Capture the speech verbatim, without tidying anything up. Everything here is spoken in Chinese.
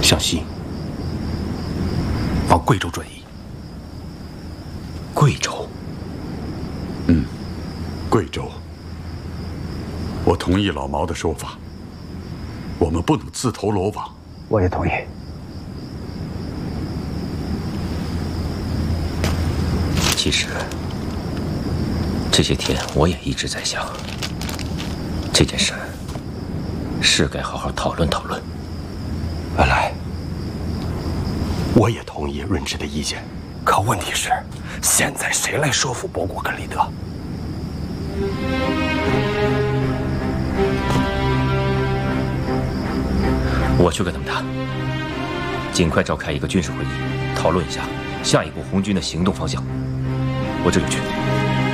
向西，往贵州转移。 贵州？ 嗯，贵州。我同意老毛的说法，我们不能自投罗网。 我也同意。 其实这些天我也一直在想，这件事是该好好讨论讨论。 原来，我也同意润之的意见，可问题是，现在谁来说服伯国跟李德？ 我去跟他们谈，尽快召开一个军事会议，讨论一下下一步红军的行动方向。我这就去。